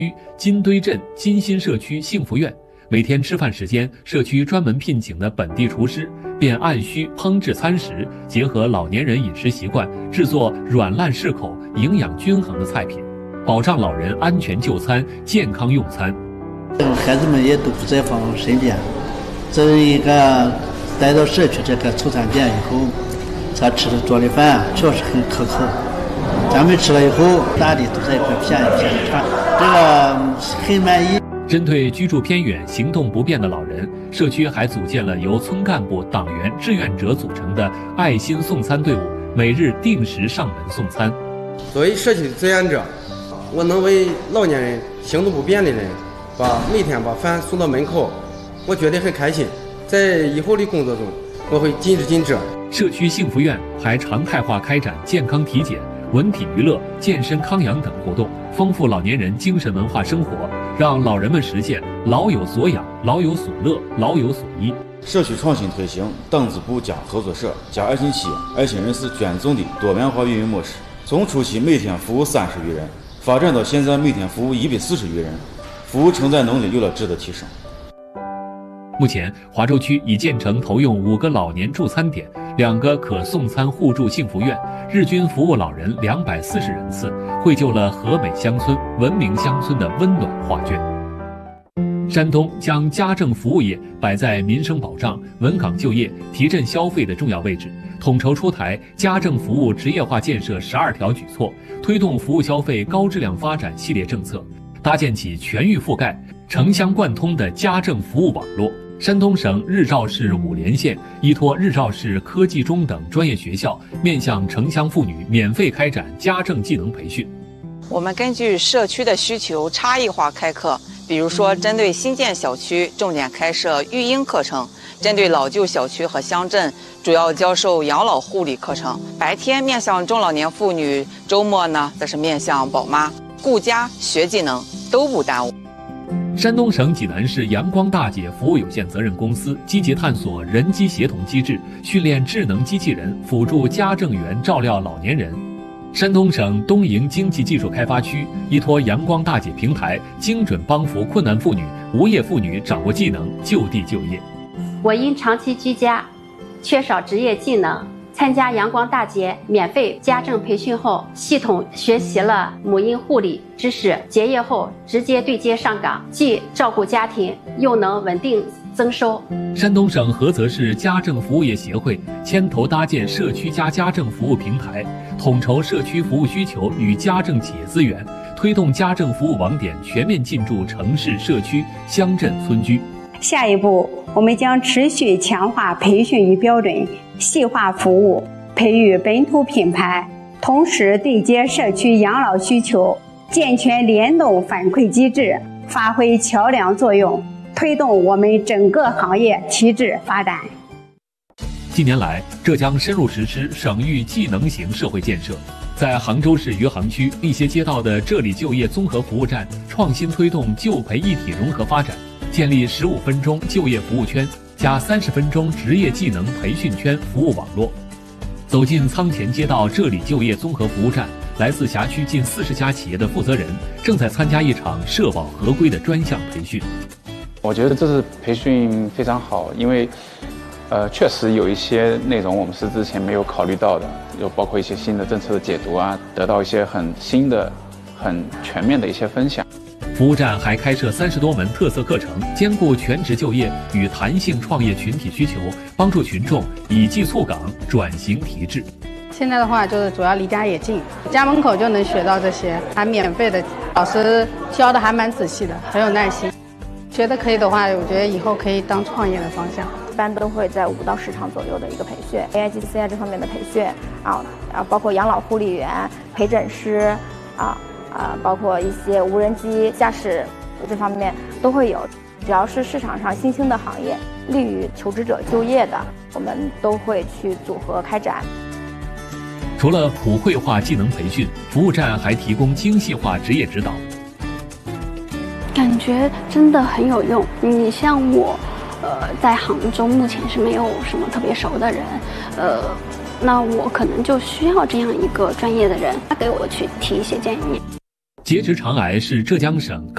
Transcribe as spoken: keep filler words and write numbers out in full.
金堆镇金新社区幸福院，每天吃饭时间，社区专门聘请的本地厨师便按需烹制餐食，结合老年人饮食习惯，制作软烂适口、营养均衡的菜品，保障老人安全就餐、健康用餐。 孩子们也都不在房身边，这一个带到社区这个促餐点以后，他吃的做的饭确实很可口。咱们吃了以后，大家都在一块谝一谝传，这个很满意。 针对居住偏远、行动不便的老人，社区还组建了由村干部、党员、志愿者组成的爱心送餐队伍，每日定时上门送餐。 作为社区的志愿者，我能为老年人、行动不便的人，把每天把饭送到门口，我觉得很开心。在以后的工作中，我会尽职尽责。 社区幸福院还常态化开展健康体检、文体娱乐、健身康养等活动，丰富老年人精神文化生活，让老人们实现老有所养、老有所乐、老有所依。 社区创新推行党支部加合作社加爱心企业、爱心人士捐赠的多元化运营模式，从初期每天服务三十余人，发展到现在每天服务一百四十余人，服务承载能力有了质的提升。 目前，华州区已建成投用五个老年助餐点，两个可送餐互助幸福院，日均服务老人两百四十人次，绘就了和美乡村、文明乡村的温暖画卷。山东将家政服务业摆在民生保障、稳岗就业、提振消费的重要位置，统筹出台家政服务职业化建设十二条举措，推动服务消费高质量发展系列政策，搭建起全域覆盖、城乡贯通的家政服务网络。山东省日照市五莲县依托日照市科技中等专业学校，面向城乡妇女免费开展家政技能培训。 我们根据社区的需求差异化开课，比如说针对新建小区重点开设育婴课程，针对老旧小区和乡镇主要教授养老护理课程。白天面向中老年妇女，周末呢则是面向宝妈，顾家学技能都不耽误。 山东省济南市阳光大姐服务有限责任公司积极探索人机协同机制，训练智能机器人辅助家政员照料老年人。山东省东营经济技术开发区依托阳光大姐平台，精准帮扶困难妇女、无业妇女掌握技能，就地就业。 我因长期居家，缺少职业技能，参加阳光大姐免费家政培训后，系统学习了母婴护理知识，结业后直接对接上岗，既照顾家庭，又能稳定增收。 山东省菏泽市家政服务业协会牵头搭建社区家家政服务平台，统筹社区服务需求与家政企业资源，推动家政服务网点全面进驻城市、社区、乡镇、村居。 下一步，我们将持续强化培训与标准，细化服务，培育本土品牌，同时对接社区养老需求，健全联动反馈机制，发挥桥梁作用，推动我们整个行业提质发展。 近年来，浙江深入实施省域技能型社会建设，在杭州市余杭区一些街道的这里就业综合服务站，创新推动就培一体融合发展，建立十五分钟就业服务圈加三十分钟职业技能培训圈服务网络。走进仓前街道这里就业综合服务站，来自辖区近四十家企业的负责人正在参加一场社保合规的专项培训。 我觉得这次培训非常好，因为呃，确实有一些内容我们是之前没有考虑到的，有包括一些新的政策的解读啊，得到一些很新的、很全面的一些分享。 服务站还开设三十多门特色课程，兼顾全职就业与弹性创业群体需求，帮助群众以技促岗、转型提质。 现在的话，就是主要离家也近，家门口就能学到这些，还免费的，老师教的还蛮仔细的，很有耐心。觉得可以的话，我觉得以后可以当创业的方向。 一般都会在五到十场左右的一个培训 ，A I G C 啊这方面的培训啊，啊包括养老护理员、陪诊师啊啊，包括一些无人机驾驶这方面都会有。只要是市场上新兴的行业，利于求职者就业的，我们都会去组合开展。 除了普惠化技能培训，服务站还提供精细化职业指导。 感觉真的很有用。你像我，呃，在杭州目前是没有什么特别熟的人，呃，那我可能就需要这样一个专业的人，他给我去提一些建议。 结直肠癌是浙江省